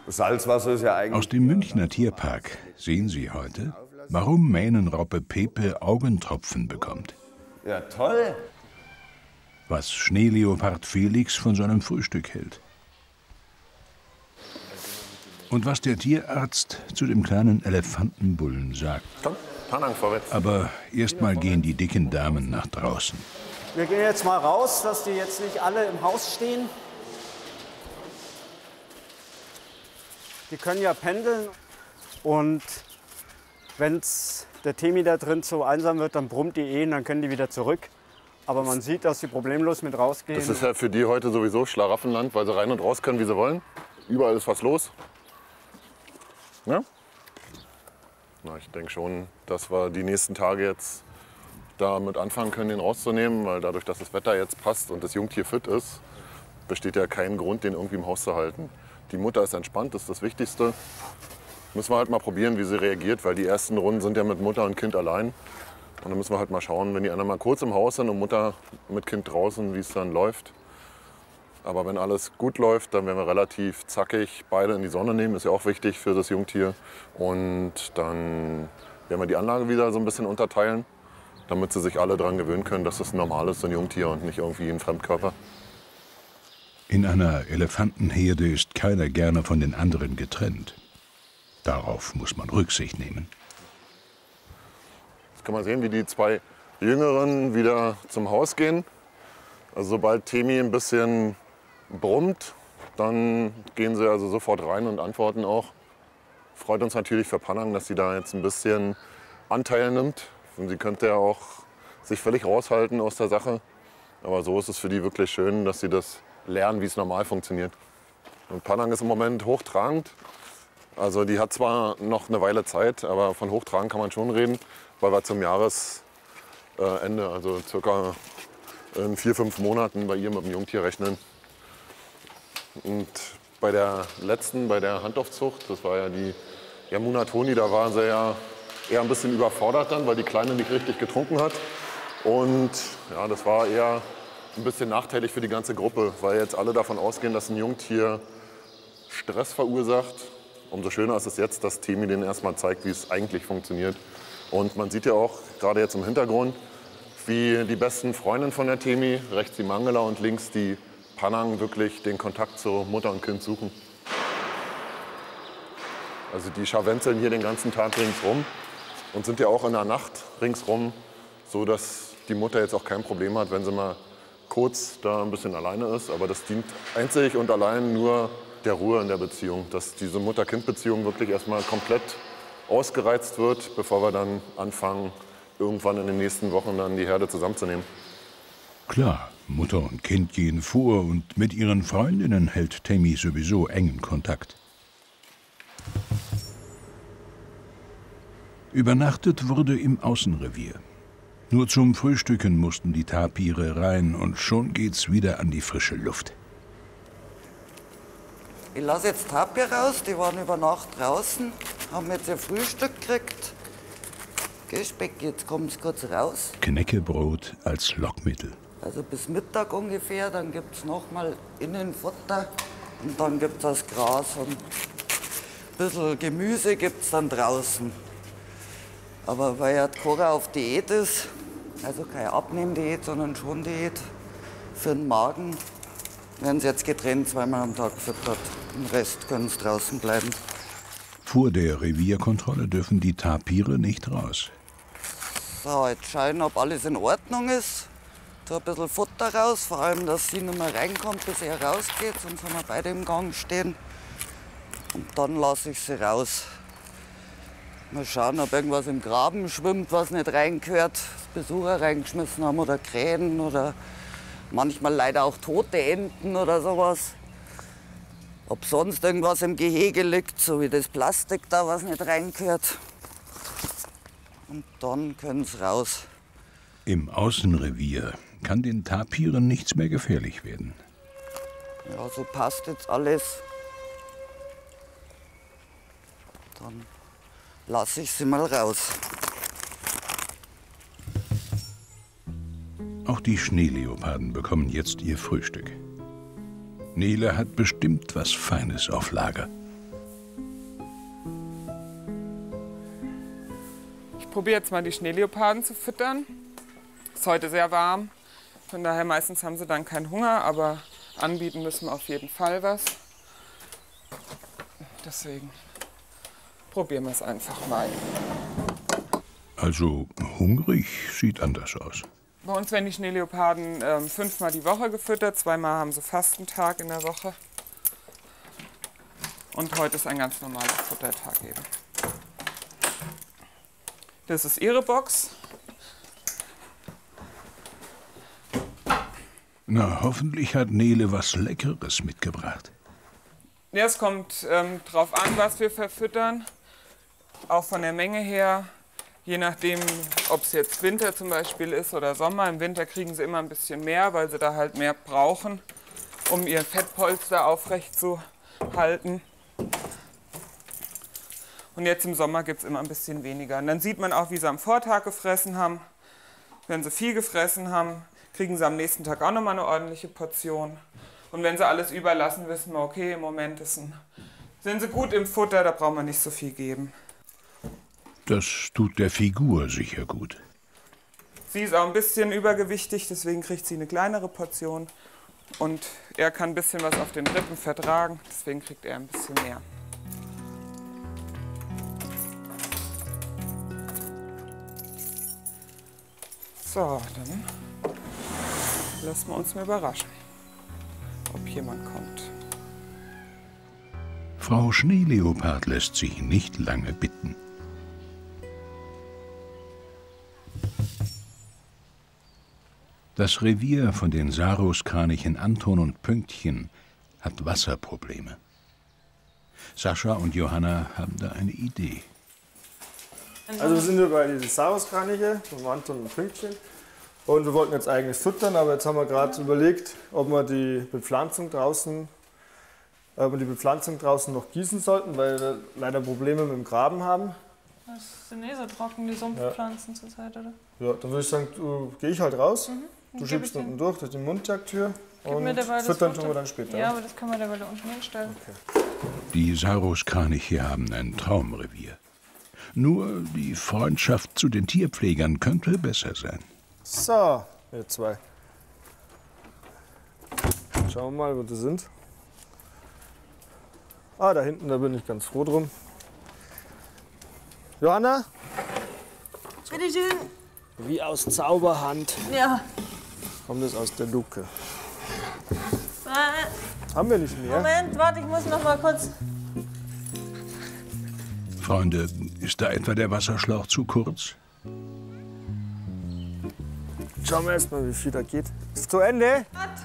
Salzwasser ist ja eigentlich... Aus dem Münchner Tierpark sehen Sie heute, warum Mähnenrobbe Pepe Augentropfen bekommt. Ja, toll. Was Schneeleopard Felix von seinem Frühstück hält. Und was der Tierarzt zu dem kleinen Elefantenbullen sagt. Komm, Panang vorwärts. Aber erstmal gehen die dicken Damen nach draußen. Wir gehen jetzt mal raus, dass die jetzt nicht alle im Haus stehen. Die können ja pendeln. Und wenn der Temi da drin so einsam wird, dann brummt die und dann können die wieder zurück. Aber man sieht, dass sie problemlos mit rausgehen. Das ist ja für die heute sowieso Schlaraffenland, weil sie rein und raus können, wie sie wollen. Überall ist was los. Ja? Na, ich denke schon, dass wir die nächsten Tage jetzt damit anfangen können, den rauszunehmen. Weil dadurch, dass das Wetter jetzt passt und das Jungtier fit ist, besteht ja kein Grund, den irgendwie im Haus zu halten. Die Mutter ist entspannt, das ist das Wichtigste. Müssen wir halt mal probieren, wie sie reagiert, weil die ersten Runden sind ja mit Mutter und Kind allein. Und dann müssen wir halt mal schauen, wenn die anderen mal kurz im Haus sind und Mutter mit Kind draußen, wie es dann läuft. Aber wenn alles gut läuft, dann werden wir relativ zackig beide in die Sonne nehmen. Ist ja auch wichtig für das Jungtier. Und dann werden wir die Anlage wieder so ein bisschen unterteilen, damit sie sich alle daran gewöhnen können, dass das normal ist, so ein Jungtier und nicht irgendwie ein Fremdkörper. In einer Elefantenherde ist keiner gerne von den anderen getrennt. Darauf muss man Rücksicht nehmen. Jetzt kann man sehen, wie die zwei Jüngeren wieder zum Haus gehen. Also sobald Temi ein bisschen brummt, dann gehen sie also sofort rein und antworten auch. Freut uns natürlich für Panang, dass sie da jetzt ein bisschen Anteil nimmt. Und sie könnte ja auch sich völlig raushalten aus der Sache. Aber so ist es für die wirklich schön, dass sie das lernen, wie es normal funktioniert. Und Panang ist im Moment hochtragend. Also die hat zwar noch eine Weile Zeit, aber von hochtragend kann man schon reden, weil wir zum Jahresende, also circa in 4-5 Monaten bei ihr mit dem Jungtier rechnen. Und bei der letzten, bei der Handaufzucht, das war ja die Yamuna Toni, da war sie ja eher ein bisschen überfordert dann, weil die Kleine nicht richtig getrunken hat. Und ja, das war eher ein bisschen nachteilig für die ganze Gruppe, weil jetzt alle davon ausgehen, dass ein Jungtier Stress verursacht. Umso schöner ist es jetzt, dass Temi denen erstmal zeigt, wie es eigentlich funktioniert. Und man sieht ja auch gerade jetzt im Hintergrund, wie die besten Freundinnen von der Temi, rechts die Mangala und links die Panang, wirklich den Kontakt zu Mutter und Kind suchen. Also die scharwenzeln hier den ganzen Tag ringsrum und sind ja auch in der Nacht ringsrum, so dass die Mutter jetzt auch kein Problem hat, wenn sie mal kurz da ein bisschen alleine ist. Aber das dient einzig und allein nur der Ruhe in der Beziehung, dass diese Mutter-Kind-Beziehung wirklich erstmal komplett ausgereizt wird, bevor wir dann anfangen, irgendwann in den nächsten Wochen dann die Herde zusammenzunehmen. Klar, Mutter und Kind gehen vor und mit ihren Freundinnen hält Temi sowieso engen Kontakt. Übernachtet wurde im Außenrevier. Nur zum Frühstücken mussten die Tapire rein und schon geht's wieder an die frische Luft. Ich lasse jetzt Tapir raus, die waren über Nacht draußen, haben jetzt ihr Frühstück gekriegt. Geh, Speck, jetzt kommt es kurz raus. Knäckebrot als Lockmittel. Also bis Mittag ungefähr, dann gibt es nochmal Innenfutter und dann gibt es das Gras und ein bisschen Gemüse gibt es dann draußen. Aber weil ja Cora auf Diät ist, also keine Abnehmdiät, sondern schon Diät für den Magen, werden sie jetzt getrennt, zweimal am Tag gefüttert. Den Rest können sie draußen bleiben. Vor der Revierkontrolle dürfen die Tapire nicht raus. So, jetzt schauen, ob alles in Ordnung ist. Da ein bisschen Futter raus, vor allem, dass sie nicht mehr reinkommt, bis er rausgeht, sonst haben wir beide im Gang stehen. Und dann lasse ich sie raus. Mal schauen, ob irgendwas im Graben schwimmt, was nicht reingehört. Das Besucher reingeschmissen haben oder Krähen oder manchmal leider auch tote Enten oder sowas. Ob sonst irgendwas im Gehege liegt, so wie das Plastik da, was nicht reingehört. Und dann können sie raus. Im Außenrevier kann den Tapiren nichts mehr gefährlich werden. Ja, so passt jetzt alles. Dann lasse ich sie mal raus. Auch die Schneeleoparden bekommen jetzt ihr Frühstück. Nele hat bestimmt was Feines auf Lager. Ich probiere jetzt mal die Schneeleoparden zu füttern. Ist heute sehr warm, von daher meistens haben sie dann keinen Hunger, aber anbieten müssen wir auf jeden Fall was. Deswegen probieren wir es einfach mal. Also hungrig sieht anders aus. Bei uns werden die Schneeleoparden 5-mal die Woche gefüttert, 2-mal haben sie Fastentag in der Woche. Und heute ist ein ganz normaler Futtertag eben. Das ist ihre Box. Na, hoffentlich hat Nele was Leckeres mitgebracht. Ja, es kommt drauf an, was wir verfüttern. Auch von der Menge her. Je nachdem, ob es jetzt Winter zum Beispiel ist oder Sommer. Im Winter kriegen sie immer ein bisschen mehr, weil sie da halt mehr brauchen, um ihr Fettpolster aufrecht zu halten. Und jetzt im Sommer gibt es immer ein bisschen weniger. Und dann sieht man auch, wie sie am Vortag gefressen haben. Wenn sie viel gefressen haben, kriegen sie am nächsten Tag auch nochmal eine ordentliche Portion. Und wenn sie alles überlassen, wissen wir, okay, im Moment sind sie gut im Futter, da braucht man nicht so viel geben. Das tut der Figur sicher gut. Sie ist auch ein bisschen übergewichtig, deswegen kriegt sie eine kleinere Portion. Und er kann ein bisschen was auf den Rippen vertragen, deswegen kriegt er ein bisschen mehr. So, dann lassen wir uns mal überraschen, ob jemand kommt. Frau Schneeleopard lässt sich nicht lange bitten. Das Revier von den Saruskranichen Anton und Pünktchen hat Wasserprobleme. Sascha und Johanna haben da eine Idee. Also wir sind hier bei diesen Saruskraniche, von Anton und Pünktchen. Und wir wollten jetzt eigentlich füttern, aber jetzt haben wir gerade überlegt, ob wir die Bepflanzung draußen noch gießen sollten, weil wir leider Probleme mit dem Graben haben. Das sind so trocken, die Sumpfpflanzen zurzeit, oder? Ja, dann würde ich sagen, gehe ich halt raus. Mhm. Du schiebst unten durch die Mundjagdtür und dabei füttern tun wir dann später. Ja, aber das können wir dabei da unten hinstellen. Okay. Die Saruskraniche haben ein Traumrevier. Nur die Freundschaft zu den Tierpflegern könnte besser sein. So, ihr zwei. Schauen wir mal, wo die sind. Ah, da hinten, da bin ich ganz froh drum. Johanna? Bitte schön. Wie aus Zauberhand Ja. kommt es aus der Luke. Haben wir nicht mehr? Moment, warte, ich muss noch mal kurz. Freunde, ist da etwa der Wasserschlauch zu kurz? Schauen wir erst mal, wie viel da geht. Ist zu Ende?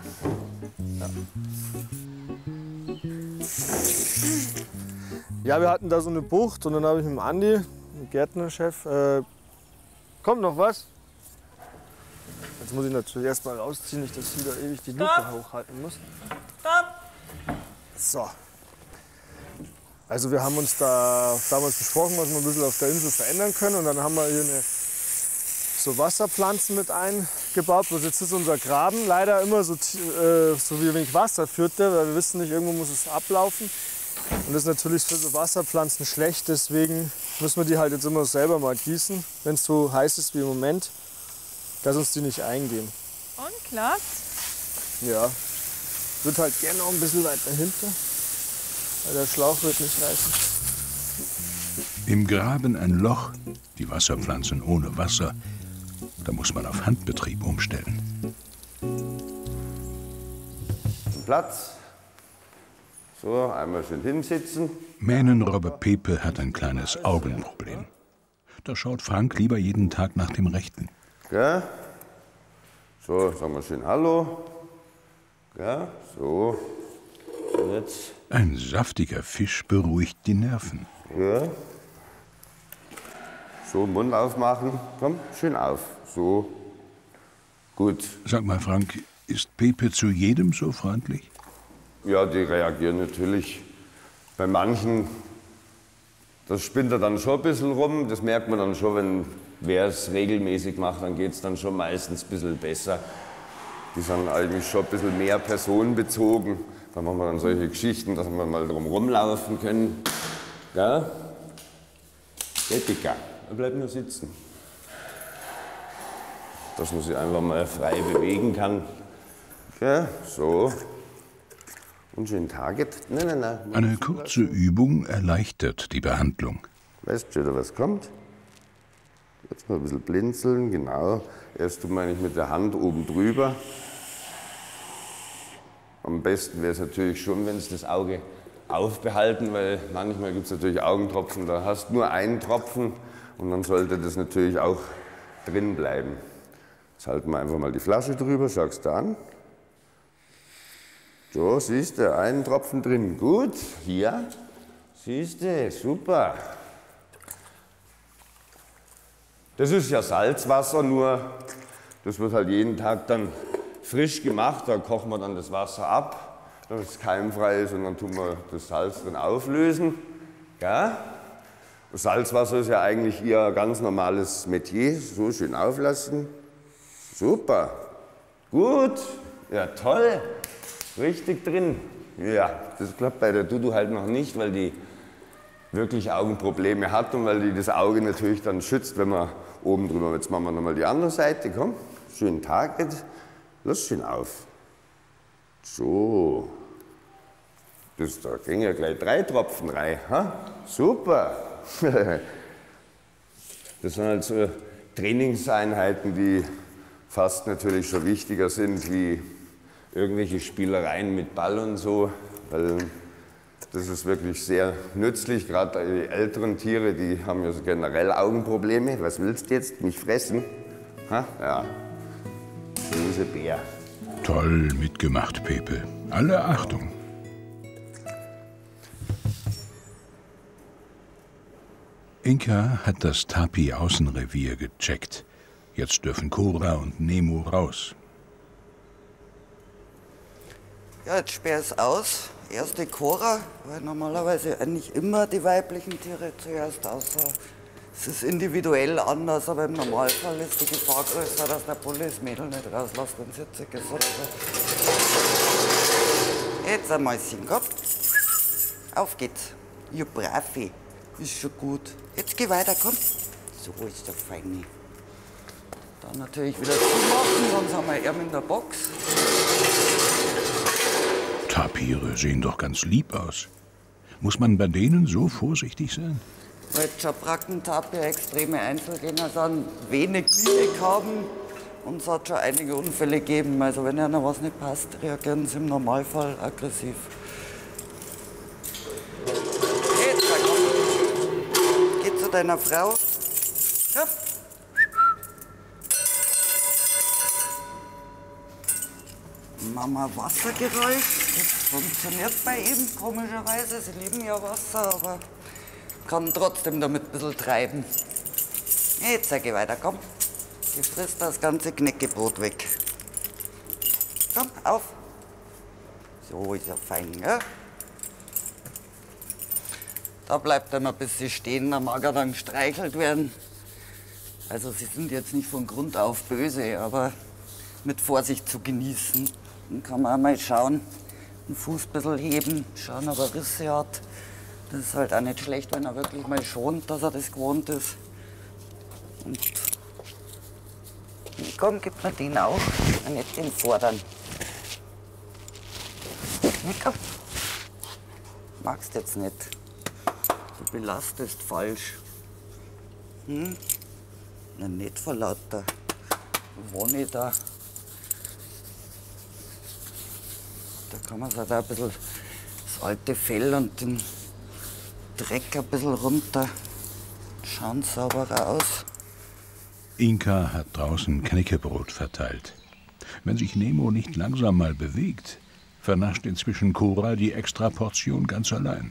Ja, wir hatten da so eine Bucht und dann habe ich mit dem Andi, dem Gärtnerchef, kommt noch was? Jetzt muss ich natürlich erst mal rausziehen, nicht, dass ich wieder ewig die Luke hochhalten muss. Stopp! So. Also wir haben uns da damals besprochen, was wir ein bisschen auf der Insel verändern können. Und dann haben wir hier so Wasserpflanzen mit eingebaut. Bloß jetzt ist unser Graben leider immer so wie wenig Wasser führte, weil wir wissen nicht, irgendwo muss es ablaufen. Und das ist natürlich für so Wasserpflanzen schlecht, deswegen müssen wir die halt jetzt immer selber mal gießen, wenn es so heiß ist wie im Moment, dass uns die nicht eingehen. Und klappt? Ja, wird halt gerne noch ein bisschen weiter hinter, weil der Schlauch wird nicht reißen. Im Graben ein Loch, die Wasserpflanzen ohne Wasser. Da muss man auf Handbetrieb umstellen. Platz. So, einmal schön hinsitzen. Mähnenrobbe Pepe hat ein kleines Augenproblem. Da schaut Frank lieber jeden Tag nach dem Rechten. Gell? So, sagen wir schön Hallo. Gell? So. Und jetzt. Ein saftiger Fisch beruhigt die Nerven. Ja. So, Mund aufmachen. Komm, schön auf. So. Gut. Sag mal, Frank, ist Pepe zu jedem so freundlich? Ja, die reagieren natürlich. Bei manchen, das spinnt er dann schon ein bisschen rum. Das merkt man dann schon, wenn wer es regelmäßig macht, dann geht es dann schon meistens ein bisschen besser. Die sind eigentlich schon ein bisschen mehr personenbezogen. Da machen wir dann solche Geschichten, dass wir mal drum rumlaufen können. Ja? Geht dicker. er bleibt nur sitzen. Dass man sich einfach mal frei bewegen kann. Okay, so. Und schön Target. Nein. Eine kurze Übung erleichtert die Behandlung. Weißt du schon, was kommt? Jetzt mal ein bisschen blinzeln, genau. Erst tut man eigentlich mit der Hand oben drüber. Am besten wäre es natürlich schon, wenn es das Auge aufbehalten, weil manchmal gibt es natürlich Augentropfen, da hast du nur einen Tropfen und dann sollte das natürlich auch drin bleiben. Jetzt halten wir einfach mal die Flasche drüber, schaust du an. So, siehst du, einen Tropfen drin. Gut, hier, siehst du, super. Das ist ja Salzwasser, nur das wird halt jeden Tag dann frisch gemacht. Da kochen wir dann das Wasser ab, damit es keimfrei ist und dann tun wir das Salz drin auflösen. Ja? Das Salzwasser ist ja eigentlich ihr ganz normales Metier. So schön auflassen. Super. Gut. Ja, toll. Richtig drin. Ja, das klappt bei der Dudu halt noch nicht, weil die wirklich Augenprobleme hat und weil die das Auge natürlich dann schützt, wenn man oben drüber. Jetzt machen wir nochmal die andere Seite, komm. Schön Target. Lass schön auf. So. Da gehen ja gleich 3 Tropfen rein. Ha? Super. Das sind halt so Trainingseinheiten, die fast natürlich schon wichtiger sind wie irgendwelche Spielereien mit Ball und so, weil das ist wirklich sehr nützlich, gerade die älteren Tiere, die haben ja so generell Augenprobleme. Was willst du jetzt, mich fressen? Ha? Ja, böse Bär. Toll mitgemacht, Pepe. Alle Achtung. Inka hat das Tapi-Außenrevier gecheckt. Jetzt dürfen Cora und Nemo raus. Ja, jetzt sperre ich es aus. Erst die Cora, weil normalerweise eigentlich immer die weiblichen Tiere zuerst außer es ist individuell anders, aber im Normalfall ist die Gefahr größer, dass der Bulli das Mädel nicht rauslässt, wenn es hitzig ist oder so. Jetzt ein Mäuschen, komm. Auf geht's. Ja, bravi. Ist schon gut. Jetzt geh weiter, komm. So ist der Feine. Dann natürlich wieder zumachen, sonst haben wir ihn in der Box. Tapire sehen doch ganz lieb aus. Muss man bei denen so vorsichtig sein? Weil Schabracken-Tapir extreme Einzelgänger sind, wenig Mimik haben und es hat schon einige Unfälle gegeben. Also wenn einer was nicht passt, reagieren sie im Normalfall aggressiv. Jetzt, komm. Geh zu deiner Frau. Komm. Mama Wassergeräusch. Das funktioniert bei ihm komischerweise. Sie lieben ja Wasser, aber kann trotzdem damit ein bisschen treiben. Jetzt sag ich weiter, komm. Du frisst das ganze Knäckebrot weg. Komm, auf. So ist er fein, ja? Da bleibt er mal ein bisschen stehen, da mag er dann gestreichelt werden. Also sie sind jetzt nicht von Grund auf böse, aber mit Vorsicht zu genießen. Dann kann man einmal schauen, den Fuß ein bisschen heben, schauen, ob er Risse hat. Das ist halt auch nicht schlecht, wenn er wirklich mal schont, dass er das gewohnt ist. Und komm, gib mir den auch, nicht den fordern. Komm. Magst jetzt nicht. Du belastest falsch. Na, nicht vor lauter Wonne da. Da kann man sich da ein bisschen das alte Fell und den Dreck ein bisschen runter. Schauen sauberer aus. Inka hat draußen Knäckebrot verteilt. Wenn sich Nemo nicht langsam mal bewegt, vernascht inzwischen Cora die Extraportion ganz allein.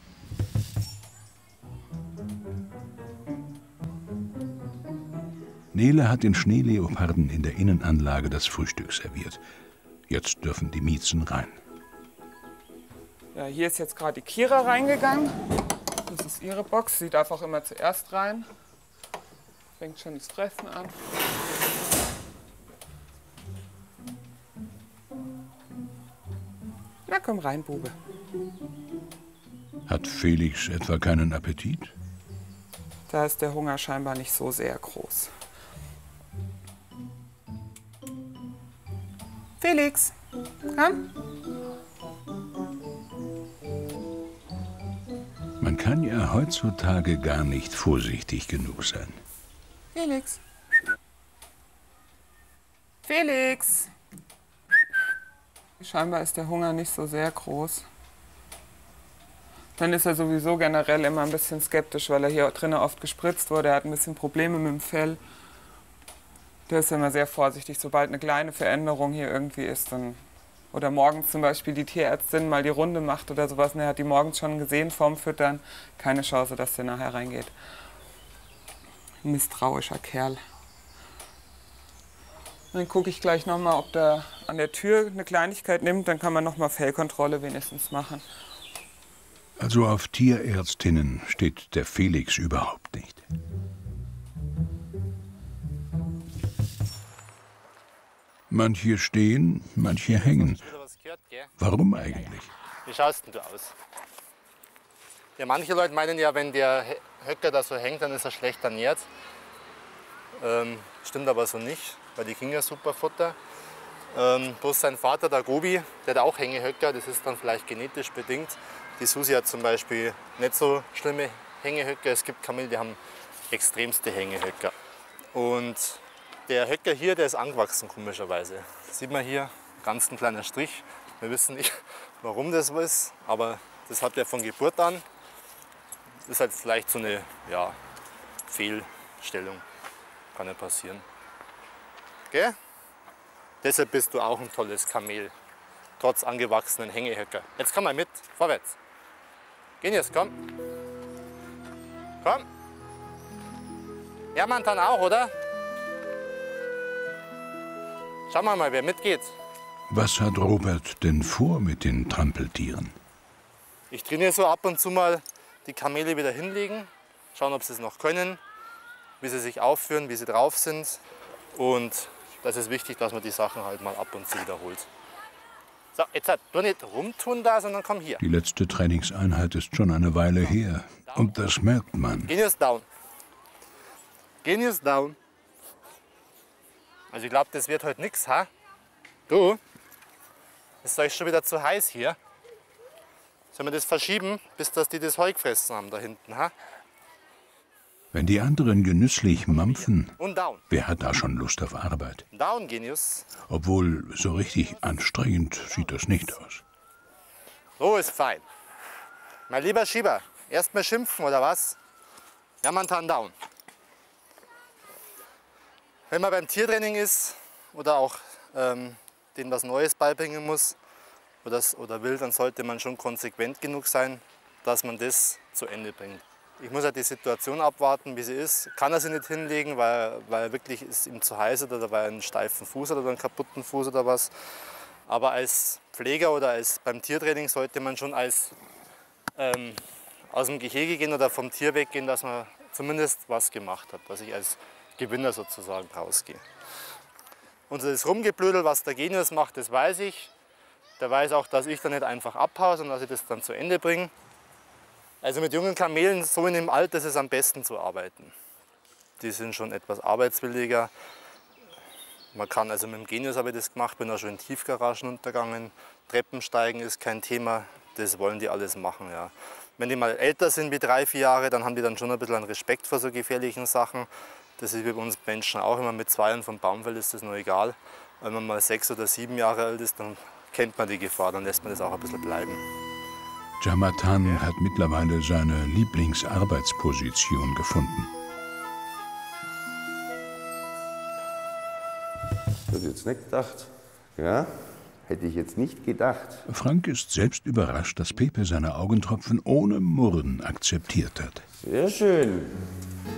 Nele hat den Schneeleoparden in der Innenanlage das Frühstück serviert. Jetzt dürfen die Miezen rein. Ja, hier ist jetzt gerade die Kira reingegangen. Das ist ihre Box. Sie darf auch immer zuerst rein. Fängt schon das Fressen an. Na komm rein, Bube. Hat Felix etwa keinen Appetit? Da ist der Hunger scheinbar nicht so sehr groß. Felix, komm. Man kann ja heutzutage gar nicht vorsichtig genug sein. Felix. Felix. Scheinbar ist der Hunger nicht so sehr groß. Dann ist er sowieso generell immer ein bisschen skeptisch, weil er hier drinnen oft gespritzt wurde. Er hat ein bisschen Probleme mit dem Fell. Der ist immer sehr vorsichtig. Sobald eine kleine Veränderung hier irgendwie ist, dann, oder morgens zum Beispiel die Tierärztin mal die Runde macht oder sowas, und er hat die morgens schon gesehen vorm Füttern, keine Chance, dass der nachher reingeht. Ein misstrauischer Kerl. Dann gucke ich gleich noch mal, ob der an der Tür eine Kleinigkeit nimmt, dann kann man noch mal Fellkontrolle wenigstens machen. Also auf Tierärztinnen steht der Felix überhaupt nicht. Manche stehen, manche hängen. Warum eigentlich? Wie schaust denn du aus? Ja, manche Leute meinen ja, wenn der Höcker da so hängt, dann ist er schlecht ernährt. Stimmt aber so nicht, weil die kriegen ja super Futter. Bloß sein Vater, der Gobi, der hat auch Hängehöcker, das ist dann vielleicht genetisch bedingt. Die Susi hat zum Beispiel nicht so schlimme Hängehöcker. Es gibt Kamele, die haben extremste Hängehöcker. Und der Höcker hier, der ist angewachsen, komischerweise. Das sieht man hier, ganz ein kleiner Strich. Wir wissen nicht, warum das so ist, aber das hat er von Geburt an. Das ist halt vielleicht so eine Fehlstellung. Kann ja passieren. Gell? Deshalb bist du auch ein tolles Kamel, trotz angewachsenen Hängehöcker. Jetzt komm mal mit, vorwärts. Gehen jetzt, komm. Komm. Ja, man dann auch, oder? Schauen wir mal, wer mitgeht. Was hat Robert denn vor mit den Trampeltieren? Ich trainiere so ab und zu mal die Kamele wieder hinlegen, schauen, ob sie es noch können, wie sie sich aufführen, wie sie drauf sind. Und das ist wichtig, dass man die Sachen halt mal ab und zu wiederholt. So, jetzt du nicht rumtun da, sondern komm hier. Die letzte Trainingseinheit ist schon eine Weile her. Und das merkt man. Genius down. Genius down. Also ich glaube, das wird heute nichts, ha? Du, ist euch schon wieder zu heiß hier. Sollen wir das verschieben, bis dass die das Heu gefressen haben da hinten, ha? Wenn die anderen genüsslich mampfen, Und down. wer hat da schon Lust auf Arbeit? Down, Genius. Obwohl, so richtig anstrengend sieht das nicht aus. So ist fein. Mein lieber Schieber, erst mal schimpfen oder was? Ja, man kann down. Wenn man beim Tiertraining ist oder auch denen was Neues beibringen muss oder will, dann sollte man schon konsequent genug sein, dass man das zu Ende bringt. Ich muss halt die Situation abwarten, wie sie ist. Kann er sie nicht hinlegen, weil wirklich ist ihm zu heiß oder weil er einen steifen Fuß hat oder einen kaputten Fuß oder was. Aber als Pfleger oder beim Tiertraining sollte man schon als aus dem Gehege gehen oder vom Tier weggehen, dass man zumindest was gemacht hat, dass ich als Gewinner sozusagen rausgehe. Und das Rumgeblödel, was der Genius macht, das weiß ich. Der weiß auch, dass ich da nicht einfach abhaue, sondern dass ich das dann zu Ende bringe. Also mit jungen Kamelen, so in dem Alter ist es am besten zu arbeiten. Die sind schon etwas arbeitswilliger. Man kann, also mit dem Genius habe ich das gemacht, bin auch schon in Tiefgaragen untergegangen. Treppensteigen ist kein Thema, das wollen die alles machen. Ja. Wenn die mal älter sind wie 3, 4 Jahre, dann haben die dann schon ein bisschen einen Respekt vor so gefährlichen Sachen. Das ist wie bei uns Menschen auch immer, mit 2 vom Baumfell ist das noch egal. Wenn man mal 6 oder 7 Jahre alt ist, dann kennt man die Gefahr, dann lässt man das auch ein bisschen bleiben. Jamatan hat mittlerweile seine Lieblingsarbeitsposition gefunden. Das hätte ich jetzt nicht gedacht. Ja, hätte ich jetzt nicht gedacht. Frank ist selbst überrascht, dass Pepe seine Augentropfen ohne Murren akzeptiert hat. Sehr schön.